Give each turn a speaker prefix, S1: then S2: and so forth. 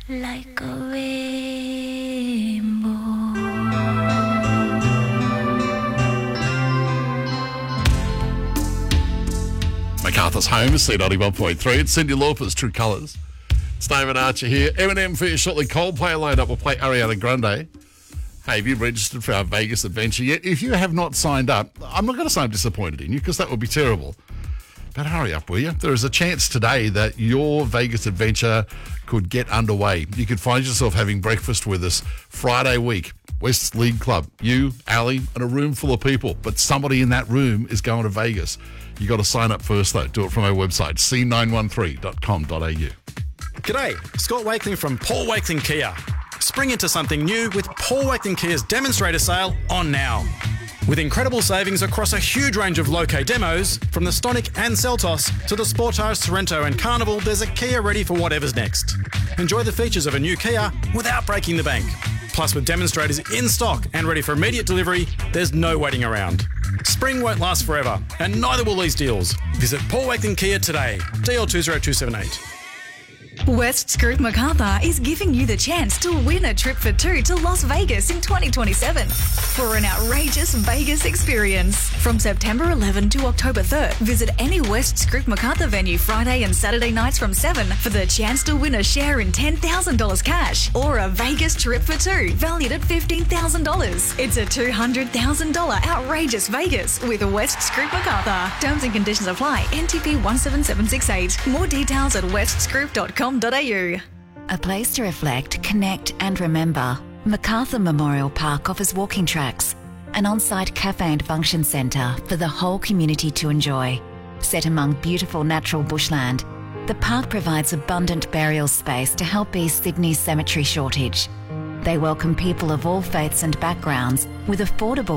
S1: like a rainbow.
S2: MacArthur's Home, C91.3. It's Cyndi Lauper's True Colours. It's David Archer here. Eminem for you shortly. Coldplay lined up. We'll play Ariana Grande. Hey, have you registered for our Vegas adventure yet? If you have not signed up, I'm not going to say I'm disappointed in you because that would be terrible. But hurry up, will you? There is a chance today that your Vegas adventure could get underway. You could find yourself having breakfast with us Friday week. West League Club. You, Ali, and a room full of people. But somebody in that room is going to Vegas. You got to sign up first, though. Do it from our website, c913.com.au.
S3: G'day, Scott Wakeling from Paul Wakeling Kia. Spring into something new with Paul Wakeling Kia's demonstrator sale on now. With incredible savings across a huge range of low-K demos, from the Stonic and Seltos to the Sportage, Sorento and Carnival, there's a Kia ready for whatever's next. Enjoy the features of a new Kia without breaking the bank. Plus, with demonstrators in stock and ready for immediate delivery, there's no waiting around. Spring won't last forever, and neither will these deals. Visit Paul Wakeling Kia today, DL20278.
S4: West Scroop MacArthur is giving you the chance to win a trip for two to Las Vegas in 2027 for an outrageous Vegas experience. From September 11 to October 3rd, visit any West Scroop MacArthur venue Friday and Saturday nights from 7 for the chance to win a share in $10,000 cash or a Vegas trip for two valued at $15,000. It's a $200,000 outrageous Vegas with West Scroop MacArthur. Terms and conditions apply. NTP 17768. More details at westscroop.com.
S5: A place to reflect, connect and remember. MacArthur Memorial Park offers walking tracks, an on-site cafe and function centre for the whole community to enjoy. Set among beautiful natural bushland, the park provides abundant burial space to help ease Sydney's cemetery shortage. They welcome people of all faiths and backgrounds with affordable